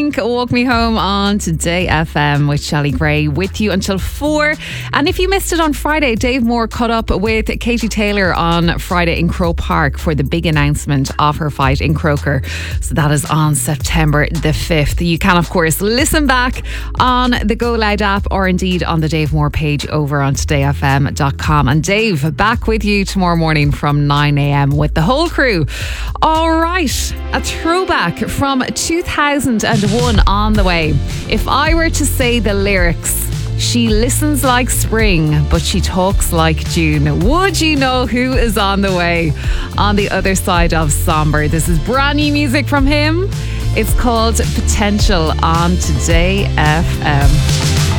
Pink, Walk Me Home on Today FM with Shelley Gray with you until 4. And if you missed it on Friday, Dave Moore caught up with Katie Taylor on Friday in Croke Park for the big announcement of her fight in Croker. So that is on September the 5th. You can, of course, listen back on the Go Loud app or indeed on the Dave Moore page over on todayfm.com. And Dave, back with you tomorrow morning from 9 a.m. with the whole crew. All right, a throwback from 2001 on the way. If I were to say the lyrics, she listens like spring, but she talks like June, would you know who is on the way on the other side of somber? This is brand new music from him. It's called Potential on Today FM.